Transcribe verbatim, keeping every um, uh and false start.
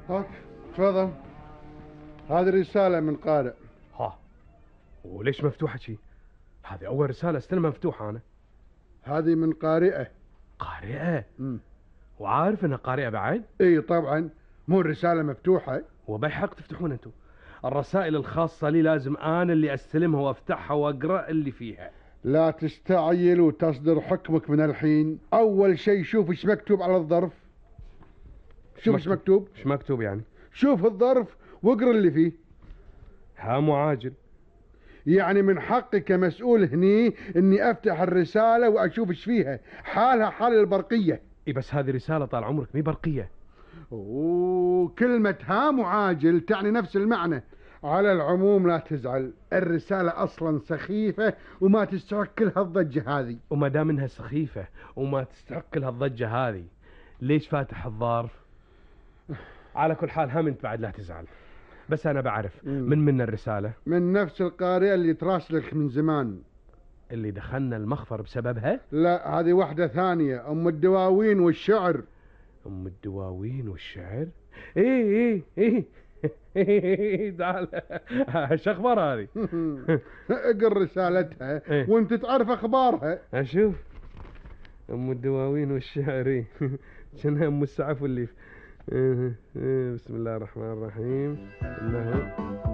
هاك تفضل، هذه رسالة من قارئ. ها، وليش مفتوحة شي؟ هذه أول رسالة استلمها مفتوحة أنا. هذه من قارئة. قارئة؟ امم وعارف إنها قارئة بعد؟ اي طبعا، مو الرسالة مفتوحة. وبحق تفتحون أنتم الرسائل الخاصة لي، لازم أنا اللي أستلمها وأفتحها وأقرأ اللي فيها. لا تستعجل وتصدر حكمك من الحين. أول شيء شوف ايش مكتوب على الظرف. شوف ايش مكتوب. ايش مكتوب يعني؟ شوف الظرف واقرأ اللي فيه. هام وعاجل. يعني من حقي كمسؤول هني اني افتح الرسالة واشوف ايش فيها، حالها حال البرقية. اي بس هذه رسالة طال عمرك مي برقية. وكلمة هام وعاجل تعني نفس المعنى. على العموم لا تزعل، الرسالة اصلا سخيفة وما تستحق كل هالضجة هذه. وما دام انها سخيفة وما تستحق لها الضجة هذه، ليش فاتح الظرف؟ على كل حال هم انت بعد لا تزعل، بس انا بعرف من من الرسالة. من نفس القارئة اللي تراسلك من زمان، اللي دخلنا المخفر بسببها. لا هذه واحدة ثانية، ام الدواوين والشعر. ام الدواوين والشعر؟ ايه ايه ايه تعال. ايش اخبار هذه؟ اقر رسالتها إيه؟ وانت تعرف اخبارها. اشوف. ام الدواوين والشعر، ايه شنها ام السعف اللي في... بسم الله الرحمن الرحيم. انه